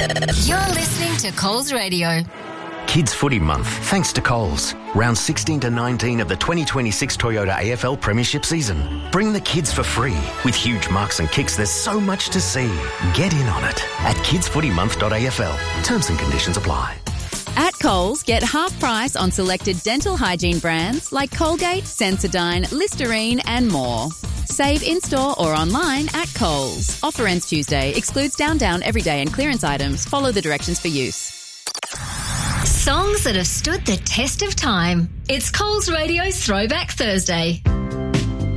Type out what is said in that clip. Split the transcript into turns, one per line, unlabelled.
You're listening to Coles Radio.
Kids Footy Month, thanks to Coles. Rounds 16 to 19 of the 2026 Toyota AFL Premiership season. Bring the kids for free. With huge marks and kicks, there's so much to see. Get in on it at kidsfootymonth.afl. Terms and conditions apply.
At Coles, get half price on selected dental hygiene brands like Colgate, Sensodyne, Listerine and more. Save in-store or online at Coles. Offer ends Tuesday. Excludes down, everyday and clearance items. Follow the directions for use.
Songs that have stood the test of time. It's Coles Radio Throwback Thursday.